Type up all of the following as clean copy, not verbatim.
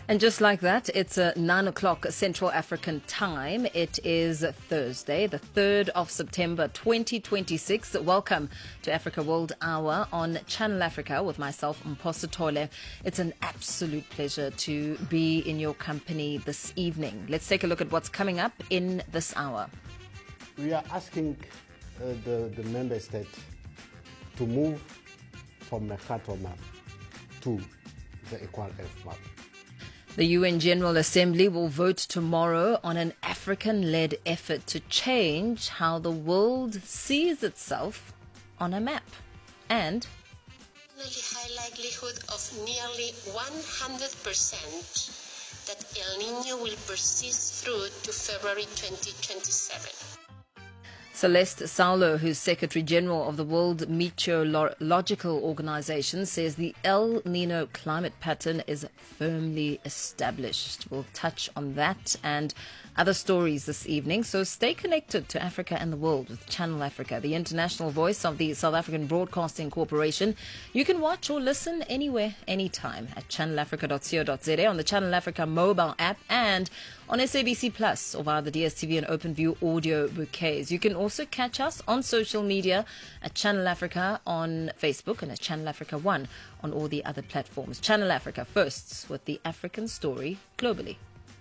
And just like that, it's 9 o'clock Central African time. It is Thursday, the 3rd of September, 2026. Welcome to Africa World Hour on Channel Africa with myself, Mphosa Tole. It's an absolute pleasure to be in your company this evening. Let's take a look at what's coming up in this hour. We are asking the member state to move from Mercator map to the Equal F map. The UN General Assembly will vote tomorrow on an African-led effort to change how the world sees itself on a map. And high likelihood of nearly 100% that El Niño will persist through to February 2027. Celeste Saulo, who's Secretary General of the World Meteorological Organization, says the El Nino climate pattern is firmly established. We'll touch on that and other stories this evening. So stay connected to Africa and the world with Channel Africa, the international voice of the South African Broadcasting Corporation. You can watch or listen anywhere, anytime at channelafrica.co.za, on the Channel Africa mobile app, and on SABC Plus or via the DSTV and OpenView audio bouquets. You can also catch us on social media at Channel Africa on Facebook and at Channel Africa 1 on all the other platforms. Channel Africa, firsts with the African story globally.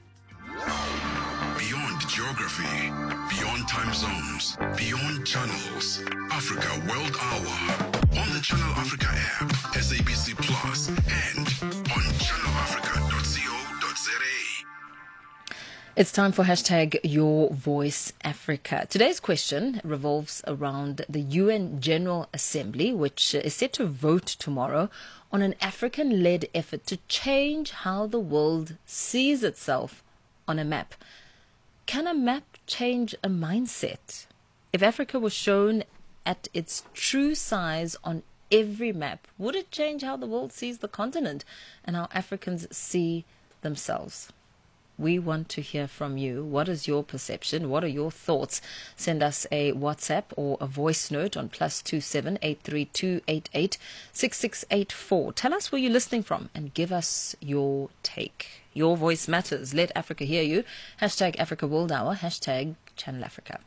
Beyond geography, beyond time zones, beyond channels, Africa World Hour on the Channel Africa app, SABC Plus, and on channelafrica.co.za. It's time for hashtag Your Voice Africa. Today's question revolves around the UN General Assembly, which is set to vote tomorrow on an African-led effort to change how the world sees itself on a map. Can a map change a mindset? If Africa was shown at its true size on every map, would it change how the world sees the continent and how Africans see themselves? We want to hear from you. What is your perception? What are your thoughts? Send us a WhatsApp or a voice note on +27 832 88 6684. Tell us where you're listening from and give us your take. Your voice matters. Let Africa hear you. Hashtag Africa World Hour. Hashtag Channel Africa.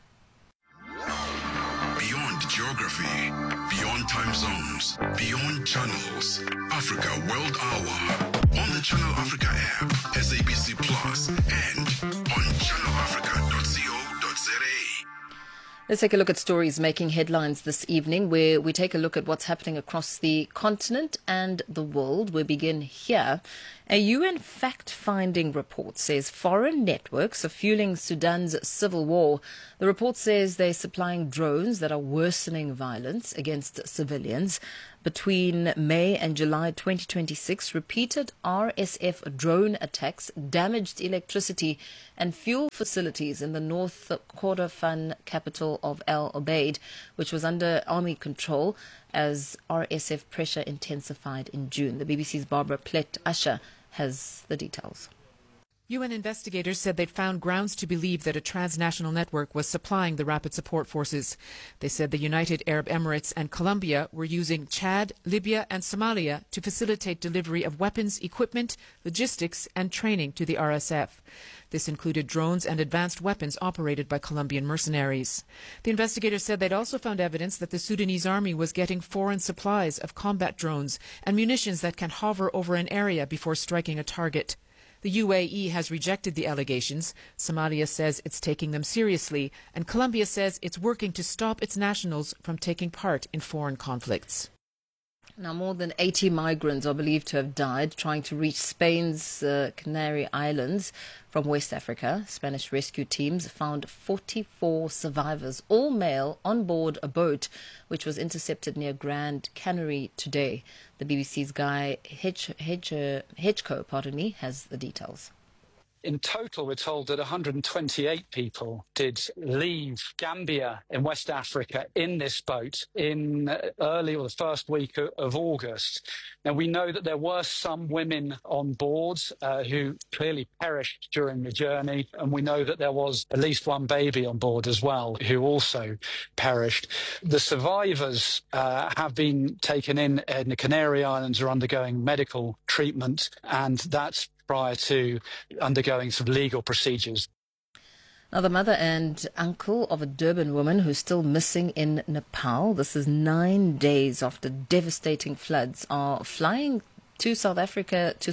Beyond geography, beyond time zones, beyond channels, Africa World Hour on the Channel Africa app, SABC Plus, and on channelafrica.co.za. Let's take a look at stories making headlines this evening, where we take a look at what's happening across the continent and the world. We begin here. A UN fact-finding report says foreign networks are fueling Sudan's civil war. The report says they're supplying drones that are worsening violence against civilians. Between May and July 2026, repeated RSF drone attacks damaged electricity and fuel facilities in the North Kordofan capital of El Obeid, which was under army control as RSF pressure intensified in June. The BBC's Barbara Plett-Usher has the details. UN investigators said they'd found grounds to believe that a transnational network was supplying the rapid support forces. They said the United Arab Emirates and Colombia were using Chad, Libya and Somalia to facilitate delivery of weapons, equipment, logistics and training to the RSF. This included drones and advanced weapons operated by Colombian mercenaries. The investigators said they'd also found evidence that the Sudanese army was getting foreign supplies of combat drones and munitions that can hover over an area before striking a target. The UAE has rejected the allegations. Somalia says it's taking them seriously, and Colombia says it's working to stop its nationals from taking part in foreign conflicts. Now, more than 80 migrants are believed to have died trying to reach Spain's Canary Islands from West Africa. Spanish rescue teams found 44 survivors, all male, on board a boat which was intercepted near Grand Canary today. The BBC's Guy Hedgecoe, has the details. In total, we're told that 128 people did leave Gambia in West Africa in this boat in early or the first week of August. Now, we know that there were some women on board who clearly perished during the journey, and we know that there was at least one baby on board as well who also perished. The survivors have been taken in the Canary Islands, are undergoing medical treatment, and that's prior to undergoing some legal procedures. Now, the mother and uncle of a Durban woman who's still missing in Nepal, this is 9 days after devastating floods, are flying to South Africa, to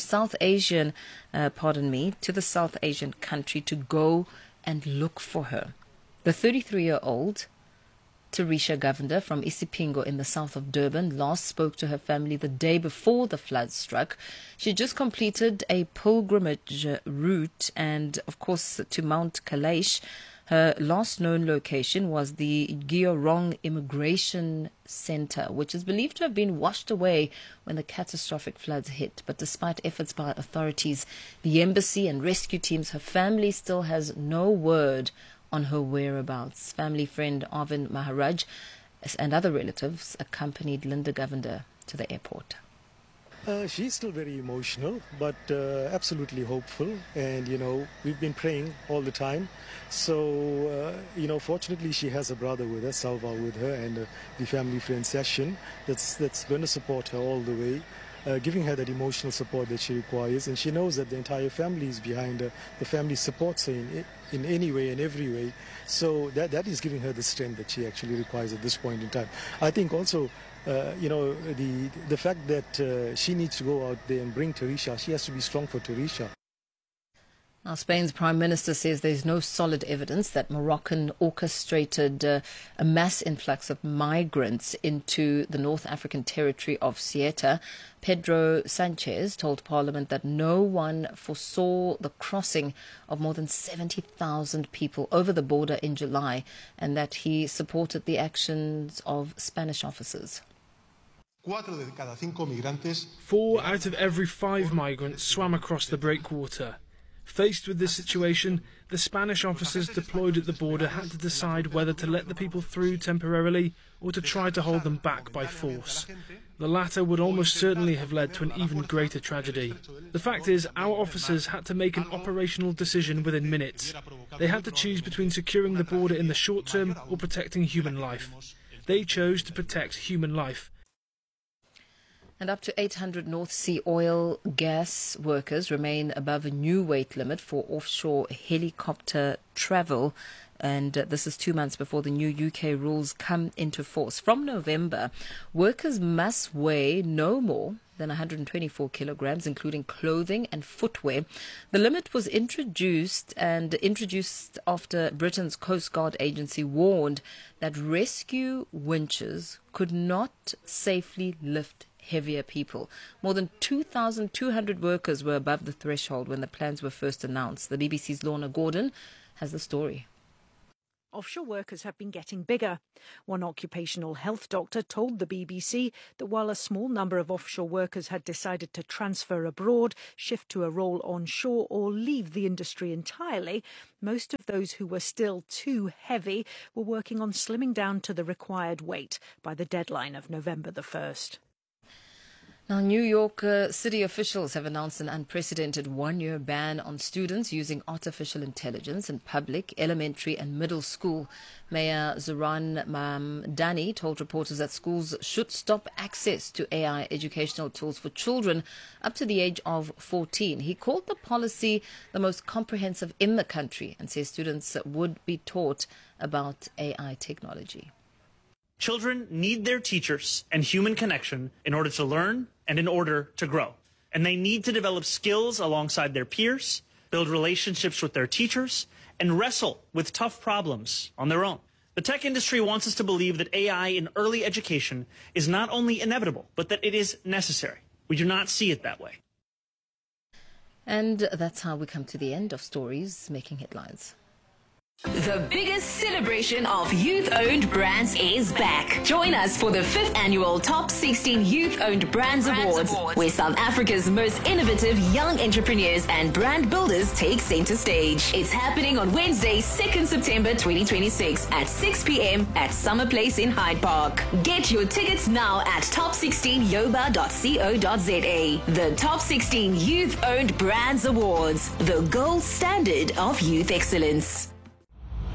the South Asian country to go and look for her. The 33-year-old Tarisha Govender from Isipingo in the south of Durban last spoke to her family the day before the floods struck. She just completed a pilgrimage route and, of course, to Mount Kailash. Her last known location was the Giorong Immigration Center, which is believed to have been washed away when the catastrophic floods hit. But despite efforts by authorities, the embassy and rescue teams, her family still has no word on her whereabouts. Family friend Arvind Maharaj and other relatives accompanied Linda Govender to the airport. She's still very emotional, but absolutely hopeful. And, we've been praying all the time. So, fortunately, she has a brother with her, Salva, with her, and the family friend session that's going to support her all the way, giving her that emotional support that she requires. And she knows that the entire family is behind her. The family supports her in any way and every way. So that is giving her the strength that she actually requires at this point in time. I think also, the fact that she needs to go out there and bring Tarisha, she has to be strong for Tarisha. Now, Spain's Prime Minister says there's no solid evidence that Moroccan orchestrated a mass influx of migrants into the North African territory of Ceuta. Pedro Sanchez told Parliament that no one foresaw the crossing of more than 70,000 people over the border in July, and that he supported the actions of Spanish officers. 4 out of every 5 migrants swam across the breakwater. Faced with this situation, the Spanish officers deployed at the border had to decide whether to let the people through temporarily or to try to hold them back by force. The latter would almost certainly have led to an even greater tragedy. The fact is, our officers had to make an operational decision within minutes. They had to choose between securing the border in the short term or protecting human life. They chose to protect human life. And up to 800 North Sea oil gas workers remain above a new weight limit for offshore helicopter travel. And this is 2 months before the new UK rules come into force. From November, workers must weigh no more than 124 kilograms, including clothing and footwear. The limit was introduced after Britain's Coast Guard agency warned that rescue winches could not safely lift heavier people. More than 2,200 workers were above the threshold when the plans were first announced. The BBC's Lorna Gordon has the story. Offshore workers have been getting bigger. One occupational health doctor told the BBC that while a small number of offshore workers had decided to transfer abroad, shift to a role onshore or leave the industry entirely, most of those who were still too heavy were working on slimming down to the required weight by the deadline of November the 1st. Now, New York city officials have announced an unprecedented 1-year ban on students using artificial intelligence in public, elementary and middle school. Mayor Zoran Mamdani told reporters that schools should stop access to AI educational tools for children up to the age of 14. He called the policy the most comprehensive in the country and says students would be taught about AI technology. Children need their teachers and human connection in order to learn and in order to grow. And they need to develop skills alongside their peers, build relationships with their teachers, and wrestle with tough problems on their own. The tech industry wants us to believe that AI in early education is not only inevitable, but that it is necessary. We do not see it that way. And that's how we come to the end of Stories Making Headlines. The biggest celebration of youth-owned brands is back. Join us for the 5th annual Top 16 Youth-Owned Brands Awards, where South Africa's most innovative young entrepreneurs and brand builders take center stage. It's happening on Wednesday, 2nd September 2026 at 6 p.m. at Summer Place in Hyde Park. Get your tickets now at top16yoba.co.za. The Top 16 Youth-Owned Brands Awards, the gold standard of youth excellence.